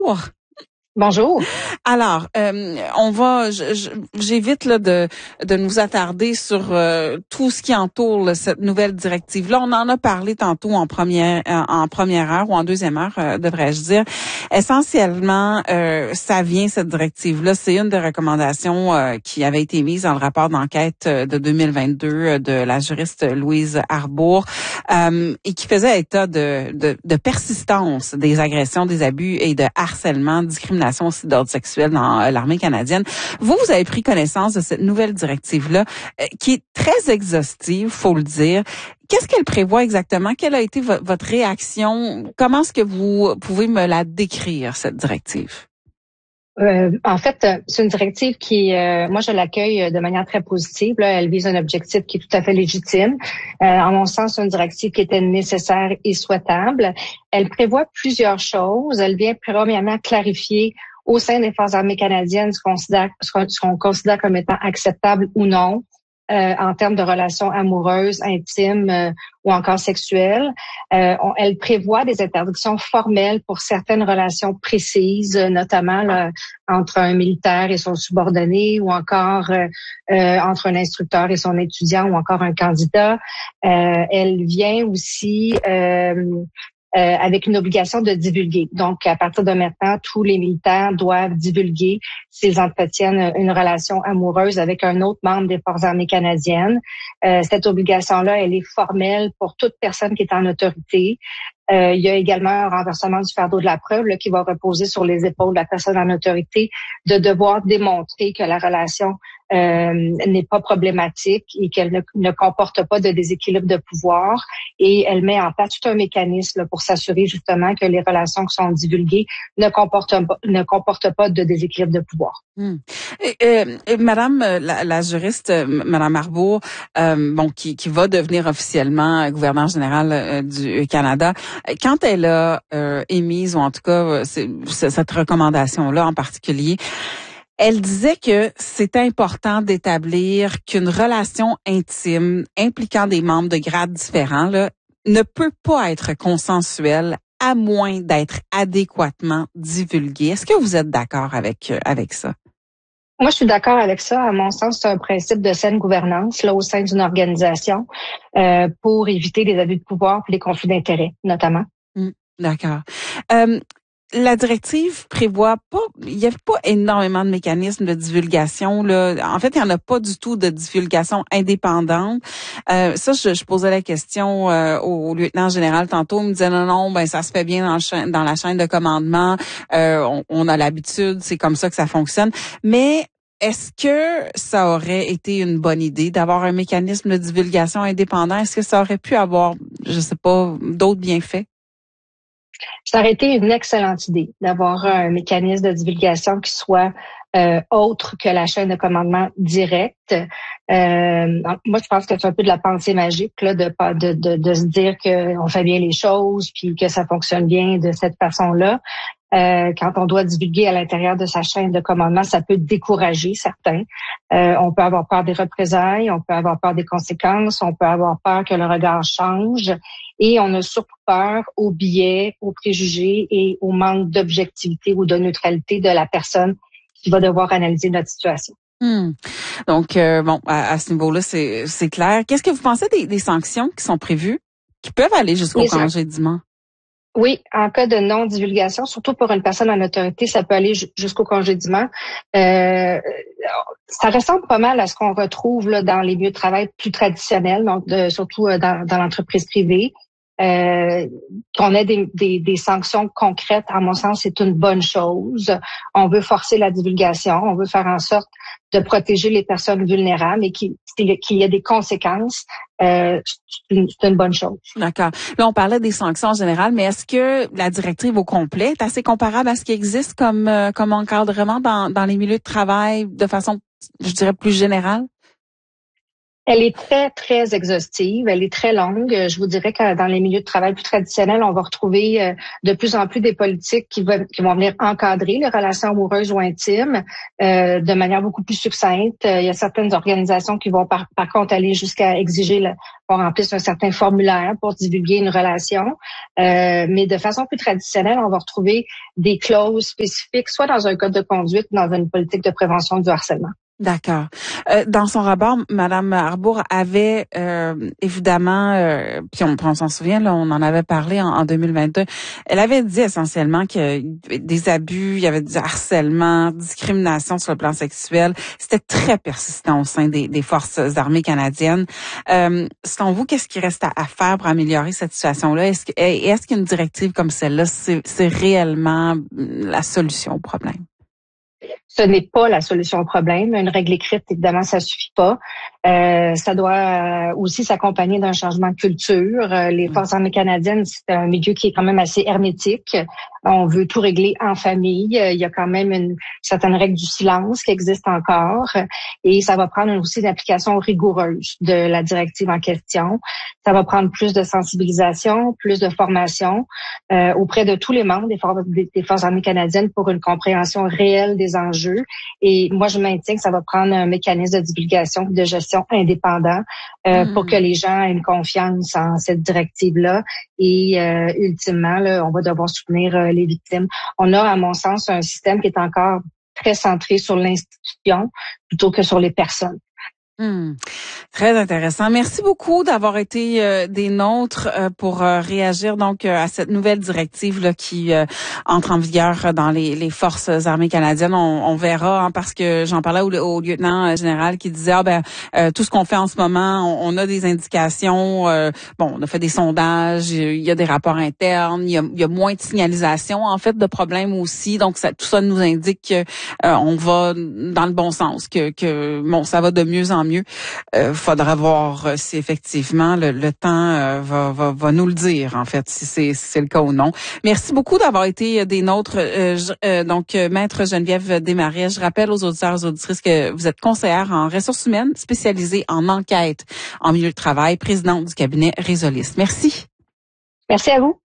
Bonjour. Alors, j'évite là de nous attarder sur tout ce qui entoure là, cette nouvelle directive. Là, on en a parlé tantôt en première heure ou en deuxième heure, devrais-je dire. Essentiellement, ça vient cette directive-là. C'est une des recommandations qui avait été mise dans le rapport d'enquête de 2022 de la juriste Louise Arbour et qui faisait état de persistance des agressions, des abus et de harcèlement, discrimination aussi d'ordre sexuel dans l'armée canadienne. Vous avez pris connaissance de cette nouvelle directive-là qui est très exhaustive, faut le dire. Qu'est-ce qu'elle prévoit exactement? Quelle a été votre réaction? Comment est-ce que vous pouvez me la décrire, cette directive? En fait, c'est une directive qui, moi, je l'accueille de manière très positive. Là, elle vise un objectif qui est tout à fait légitime. En mon sens, c'est une directive qui était nécessaire et souhaitable. Elle prévoit plusieurs choses. Elle vient premièrement clarifier au sein des Forces armées canadiennes ce qu'on considère comme étant acceptable ou non en termes de relations amoureuses, intimes ou encore sexuelles. Elle prévoit des interdictions formelles pour certaines relations précises, notamment là, entre un militaire et son subordonné ou encore entre un instructeur et son étudiant ou encore un candidat. Elle vient aussi avec une obligation de divulguer. Donc, à partir de maintenant, tous les militaires doivent divulguer s'ils entretiennent une relation amoureuse avec un autre membre des Forces armées canadiennes. Cette obligation-là, elle est formelle pour toute personne qui est en autorité. Il y a également un renversement du fardeau de la preuve là, qui va reposer sur les épaules de la personne en autorité de devoir démontrer que la relation n'est pas problématique et qu'elle ne comporte pas de déséquilibre de pouvoir. Et elle met en place tout un mécanisme là, pour s'assurer justement que les relations qui sont divulguées ne comportent pas de déséquilibre de pouvoir. Madame la juriste, Madame Arbour, qui va devenir officiellement gouverneure générale du Canada, quand elle a émise, ou en tout cas cette recommandation-là en particulier, elle disait que c'est important d'établir qu'une relation intime impliquant des membres de grades différents là, ne peut pas être consensuelle à moins d'être adéquatement divulguée. Est-ce que vous êtes d'accord avec ça? Moi, je suis d'accord avec ça. À mon sens, c'est un principe de saine gouvernance là au sein d'une organisation pour éviter les abus de pouvoir et les conflits d'intérêts, notamment. D'accord. La directive prévoit pas, il y a pas énormément de mécanismes de divulgation là. En fait, il y en a pas du tout de divulgation indépendante. Ça, je posais la question au lieutenant général tantôt. Il me disait non, ça se fait bien dans la chaîne de commandement. On a l'habitude, c'est comme ça que ça fonctionne. Mais est-ce que ça aurait été une bonne idée d'avoir un mécanisme de divulgation indépendant? Est-ce que ça aurait pu avoir, je sais pas, d'autres bienfaits? Ça aurait été une excellente idée d'avoir un mécanisme de divulgation qui soit autre que la chaîne de commandement directe. Moi, je pense que c'est un peu de la pensée magique là, de se dire qu'on fait bien les choses puis que ça fonctionne bien de cette façon-là. Quand on doit divulguer à l'intérieur de sa chaîne de commandement, ça peut décourager certains. On peut avoir peur des représailles, on peut avoir peur des conséquences, on peut avoir peur que le regard change et on a surtout peur aux biais, aux préjugés et au manque d'objectivité ou de neutralité de la personne qui va devoir analyser notre situation. Donc, à ce niveau-là, c'est clair. Qu'est-ce que vous pensez des sanctions qui sont prévues, qui peuvent aller jusqu'au congédiement? Oui, en cas de non-divulgation, surtout pour une personne en autorité, ça peut aller jusqu'au congédiement. Ça ressemble pas mal à ce qu'on retrouve là, dans les milieux de travail plus traditionnels, donc surtout dans l'entreprise privée. Qu'on ait des sanctions concrètes, à mon sens, c'est une bonne chose. On veut forcer la divulgation, on veut faire en sorte de protéger les personnes vulnérables et qu'il y ait des conséquences. C'est une bonne chose. D'accord. Là, on parlait des sanctions en général, mais est-ce que la directive au complet est assez comparable à ce qui existe comme encadrement dans les milieux de travail de façon, je dirais, plus générale? Elle est très, très exhaustive. Elle est très longue. Je vous dirais que dans les milieux de travail plus traditionnels, on va retrouver de plus en plus des politiques qui vont venir encadrer les relations amoureuses ou intimes de manière beaucoup plus succincte. Il y a certaines organisations qui vont par contre aller jusqu'à exiger qu'on remplisse un certain formulaire pour divulguer une relation. Mais de façon plus traditionnelle, on va retrouver des clauses spécifiques, soit dans un code de conduite, ou dans une politique de prévention du harcèlement. D'accord. Dans son rapport, Madame Arbour avait évidemment, puis on s'en souvient, là, on en avait parlé en 2022. Elle avait dit essentiellement que des abus, il y avait du harcèlement, discrimination sur le plan sexuel. C'était très persistant au sein des forces armées canadiennes. Selon vous, qu'est-ce qui reste à faire pour améliorer cette situation-là? Est-ce qu'une directive comme celle-là, c'est réellement la solution au problème? Ce n'est pas la solution au problème. Une règle écrite, évidemment, ça suffit pas. Ça doit aussi s'accompagner d'un changement de culture. Les forces armées canadiennes, c'est un milieu qui est quand même assez hermétique. On veut tout régler en famille. Il y a quand même une certaine règle du silence qui existe encore. Et ça va prendre aussi une application rigoureuse de la directive en question. Ça va prendre plus de sensibilisation, plus de formation auprès de tous les membres des forces armées canadiennes pour une compréhension réelle des enjeux. Et moi, je maintiens que ça va prendre un mécanisme de divulgation et de gestion indépendant pour que les gens aient une confiance en cette directive-là. Et ultimement, là, on va devoir soutenir les victimes. On a, à mon sens, un système qui est encore très centré sur l'institution plutôt que sur les personnes. Très intéressant. Merci beaucoup d'avoir été des nôtres pour réagir donc à cette nouvelle directive là qui entre en vigueur dans les forces armées canadiennes. On verra parce que j'en parlais au lieutenant général qui disait tout ce qu'on fait en ce moment, on a des indications. On a fait des sondages, il y a des rapports internes, il y a moins de signalisation en fait de problèmes aussi. Donc tout ça nous indique que on va dans le bon sens, que ça va de mieux en mieux. Faudra voir si effectivement le temps va nous le dire en fait si c'est le cas ou non. Merci beaucoup d'avoir été des nôtres. Donc Maître Geneviève Desmarais, je rappelle aux auditeurs et aux auditrices que vous êtes conseillère en ressources humaines spécialisée en enquête en milieu de travail, présidente du cabinet Résolis. Merci. Merci à vous.